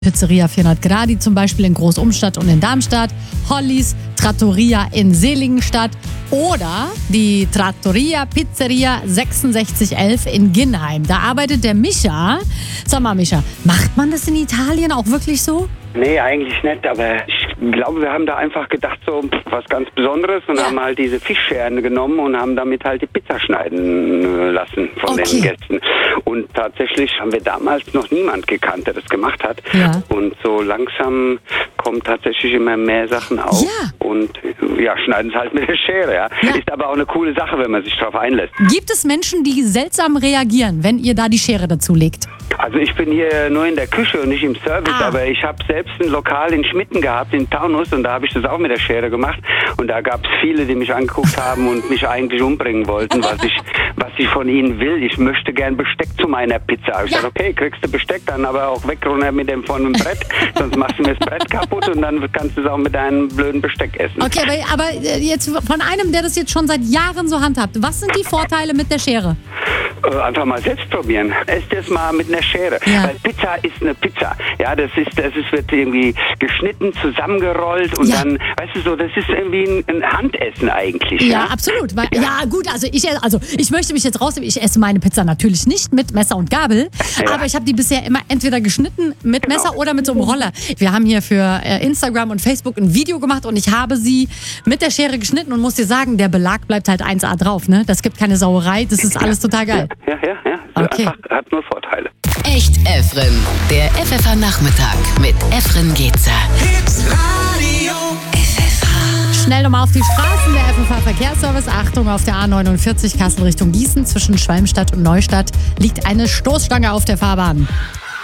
Pizzeria 400 Gradi zum Beispiel in Großumstadt und in Darmstadt, Hollys Trattoria in Seligenstadt oder die Trattoria Pizzeria 6611 in Ginnheim. Da arbeitet der Micha. Sag mal, Micha, macht man das in Italien auch wirklich so? Nee, eigentlich nicht, aber ich glaube, wir haben da einfach gedacht, so was ganz Besonderes und haben halt diese Fischscheren genommen und haben damit halt die Pizza schneiden lassen von den Gästen. Und tatsächlich haben wir damals noch niemand gekannt, der das gemacht hat. Ja. Und so langsam kommen tatsächlich immer mehr Sachen auf und schneiden es halt mit der Schere. Ja. Ist aber auch eine coole Sache, wenn man sich darauf einlässt. Gibt es Menschen, die seltsam reagieren, wenn ihr da die Schere dazu legt? Also ich bin hier nur in der Küche und nicht im Service, aber ich habe selbst ein Lokal in Schmitten gehabt, in Taunus, und da habe ich das auch mit der Schere gemacht. Und da gab es viele, die mich angeguckt haben und mich eigentlich umbringen wollten, was ich von ihnen will. Ich möchte gern Besteck zu meiner Pizza. Ich sage, okay, kriegst du Besteck, dann aber auch weg runter mit dem von dem Brett, sonst machst du mir das Brett kaputt und dann kannst du es auch mit deinem blöden Besteck essen. Okay, aber jetzt von einem, der das jetzt schon seit Jahren so handhabt, was sind die Vorteile mit der Schere? Einfach mal selbst probieren. Esst das mal mit einer Schere. Ja. Weil Pizza ist eine Pizza. Ja, das wird irgendwie geschnitten, zusammengerollt und dann, weißt du so, das ist irgendwie ein Handessen eigentlich. Ja, absolut. Ja, gut, also ich möchte mich jetzt rausnehmen. Ich esse meine Pizza natürlich nicht mit Messer und Gabel, aber ich habe die bisher immer entweder geschnitten mit Messer oder mit so einem Roller. Wir haben hier für Instagram und Facebook ein Video gemacht und ich habe sie mit der Schere geschnitten und muss dir sagen, der Belag bleibt halt 1A drauf, ne? Das gibt keine Sauerei, das ist alles total geil. Ja. Okay. Einfach, hat nur Vorteile. Echt Efren, der FFH Nachmittag mit Efren Getzer. Hitradio FFH. Schnell nochmal auf die Straßen, der FFH Verkehrsservice. Achtung, auf der A49 Kassel Richtung Gießen zwischen Schwalmstadt und Neustadt liegt eine Stoßstange auf der Fahrbahn.